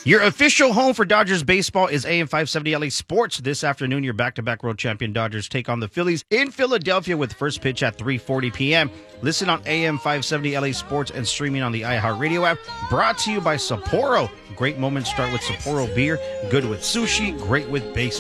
Your official home for Dodgers baseball is AM 570 LA Sports. This afternoon, your back-to-back world champion Dodgers take on the Phillies in Philadelphia with first pitch at 3:40 p.m. Listen on AM 570 LA Sports and streaming on the iHeartRadio app. Brought to you by Sapporo. Great moments start with Sapporo beer. Good with sushi. Great with baseball.